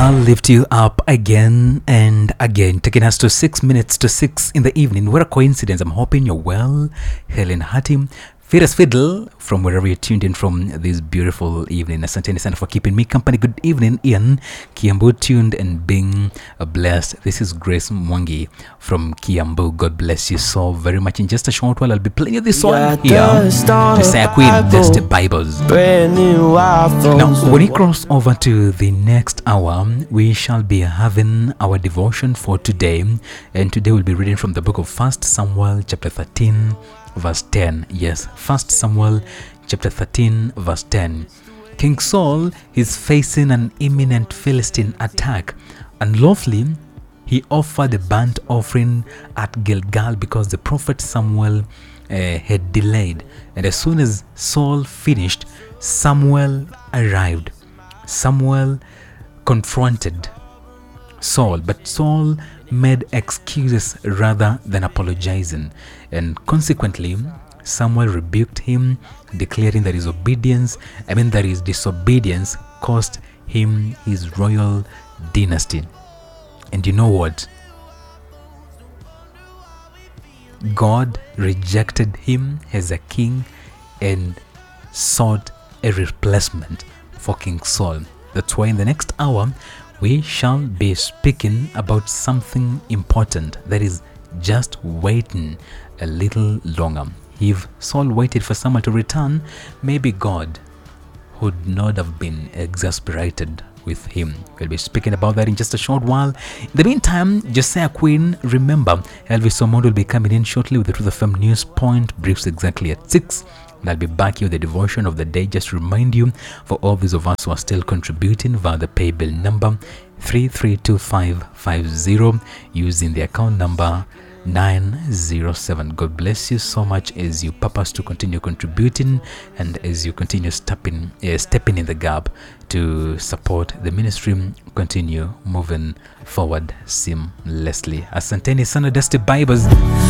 I'll lift you up again and again, taking us to 6 minutes to 6 in the evening. What a coincidence. I'm hoping you're well. Helen Hatim, fit as fiddle from wherever you're tuned in from this beautiful evening. Asante sana for keeping me company. Good evening, Ian. Kiambu tuned and being blessed. This is Grace Mwangi from Kiambu. God bless you so very much. In just a short while, I'll be playing you this one here. Josiah Queen, that's the Bibles. Now, when we cross over to the next hour, we shall be having our devotion for today. And today we'll be reading from the book of 1 Samuel chapter 13. Verse 10. Yes, 1 Samuel chapter 13 verse 10. King Saul is facing an imminent Philistine attack. Unlawfully, he offered a burnt offering at Gilgal because the prophet Samuel had delayed. And as soon as Saul finished, Samuel arrived. Samuel confronted Saul, but Saul made excuses rather than apologizing, and consequently Samuel rebuked him, declaring that his disobedience cost him his royal dynasty. And you know what? God rejected him as a king and sought a replacement for King Saul. That's why in the next hour we shall be speaking about something important that is just waiting a little longer. If Saul waited for Samuel to return, maybe God would not have been exasperated with him. We'll be speaking about that in just a short while. In the meantime, Josiah Queen, remember, Elvis Omondo will be coming in shortly with the Truth FM News Point briefs exactly at 6. And I'll be back here with the devotion of the day. Just to remind you, for all those of us who are still contributing via the pay bill number 332550 using the account number 907. God bless you so much as you purpose to continue contributing and as you continue stepping in the gap to support the ministry, continue moving forward seamlessly. Asanteni sana, that's the Bibles.